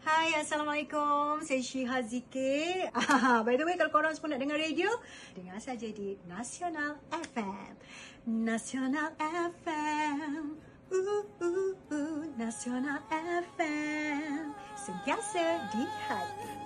Hai, Assalamualaikum. Saya Syiha Zikir. By the way, kalau korang semua nak dengar radio, dengar saja di Nasional FM. Nasional FM. Nasional FM. Sentiasa di hati.